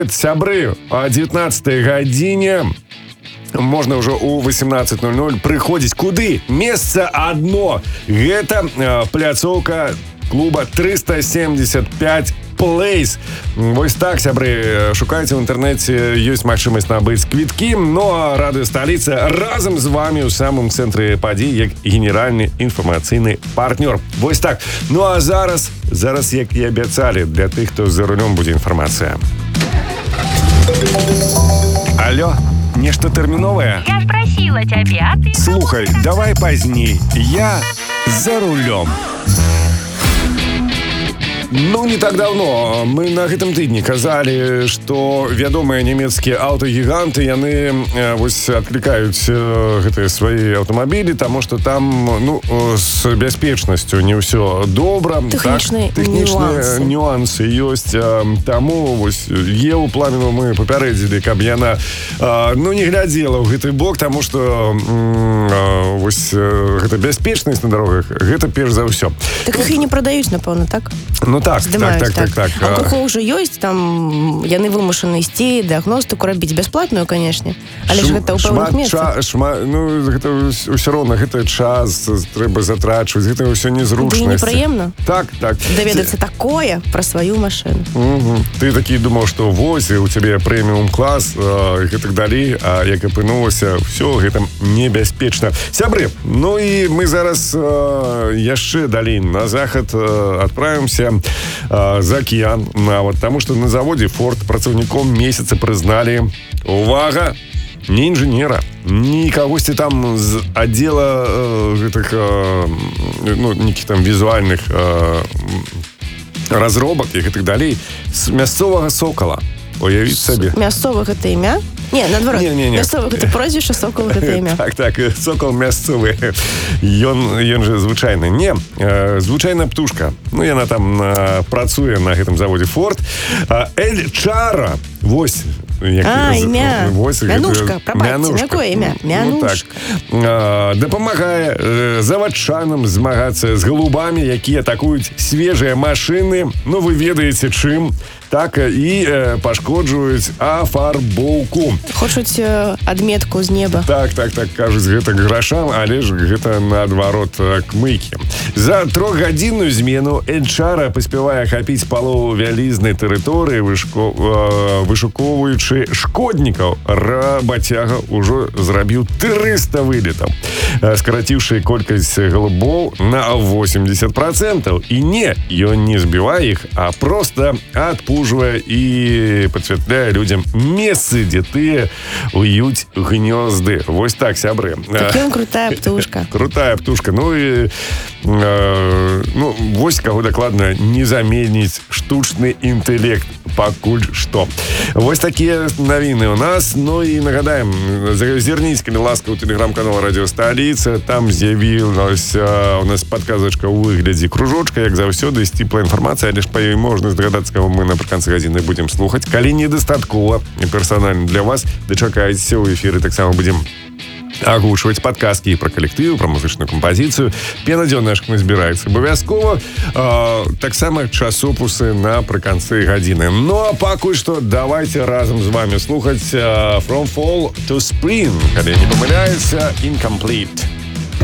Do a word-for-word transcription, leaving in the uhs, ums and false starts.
Сябры, о девятнадцатай гадзіне можна ўжо ў восемнадцать ноль ноль прыходзіць. Куды? Месца адно. Гэта э, пляцоўка клуба триста семьдесят пять Place. Вось так, сябры, шукайце ў інтэрнэце, ёсць магчымасць набыць квіткі. Ну а радыё сталіца разам з вамі ў самым цэнтры падзей як генеральны інфармацыйны партнёр. Вось так. Ну а зараз, зараз, як і абяцалі, для тых, хто за рулём, будзе інфармацыя. Алло, нешта тэрміновае? Я спросила тебя, а ты... Слухай, давай пазней. Я за рулем. Ну, не так давно мы на гэтым тыдні казалі, што вядомыя нямецкія аўтагіганты, яны э, вось адклікаюць э, гэтыя свае аўтамабілі, таму што там, ну, з бяспечнасцю не ўсё добра. Тэхнічныя так, тэхнічныя нюансы ёсць. Э, таму вось Еву Пламену мы папярэдзілі, каб яна э, ну, не глядзела ў гэты бок, таму што э, вось э, гэта бяспечнасць на дарогах, гэта перш за ўсё. Так іх і не прадаюць, напэўна, так? Ну так, так, так, так, так. Алкоголь уже ёсць, там яны вымушаны ісці дыагностыку рабіць бясплатную, канешне, але ж гэта ў пэўных месцах. Шмат, ну, гэта ўсё роўна, гэта час трэба затрачваць, гэта ўсё незручнасць. Ды непрыемна? Так, так. Даведацца такое пра сваю машыну. Угу. Ты такі думаў, што вось, у цябе прэміум-клас э, і так далей, а як апынулася, ўсё гэта небяспечна. Сябры, ну і мы зараз э, яшчэ далей на захад э, адправімся за океан, нават, таму што на заводзе Форд працаўніком месяца прызналі, увага, не інжынера, не кагосьці там з аддзела э, гэтых э, ну, нейкіх там візуальных э, разробак і гэтых далей, з мясцовага сокала. Уявіць сабе. Мясцовых гэта імя? Не, наадварот. Не, не, не. Мясцовых гэта прозвішча, сокол гэта імя. Так, так, сокол мясцовы. Ён, ён же звычайны. Не, звычайная птушка. Ну, яна там а, працуе на гэтым заводзе Форд. Эль Чара. Вось. Як, а, імя. Вось, Мянушка, прабачце, якое імя? Мянушка. Ну, так. Дапамагае завадчанам змагацца з галубамі, якія атакуюць свежыя машыны. Ну, вы ведаеце, чым. Так і э, пашкоджваюць афарбоўку. Хочуць э, адметку з неба. Так, так, так, кажуць, гэта к грашам, але ж гэта наадварот к мыйкі. За трохгадзінную змену Эль Чара паспявае ахапіць палову вялізнай тэрыторыі, вышко, э, вышукоўваючы шкоднікаў. Рабацяга ўжо зрабіў трыста вылетаў, скараціўшы колькасць галубоў на восемьдесят процентаў. І не, ён не збівае іх, а проста адпушчае і падсвятляе людзям месцы, дзе тыя уюць гнёзды. Вось так, сябры. Так ён крутая птушка. Крутая птушка. Ну і э, ну, вось каго дакладна не заменіць штучны інтэлект пакуль што. Вось такія навіны ў нас. Ну і нагадаем, зірніць, калі ласка, ў тэлеграм-канал Радыё Сталіца. Там з'явілася у нас падказачка ў выглядзе кружочка, як заўсёды, сціплая інфармацыя, але ж па ёй можна здагадацца, каго мы на канцы гадзіны будзем слухаць. Калі недастаткова і персанальна для вас, дачакайцеся ў эфіры, таксама будзем агучваць падказкі пра калектыў, пра музычную кампазіцыю. Пенадзённая шкна збіраецца абавязкова. Э, таксама часопусы напрыканцы гадзіны. Ну а пакуль што давайте разам з вами слухаць uh, From Fall to Spring, калі не памыляюся, Incomplete.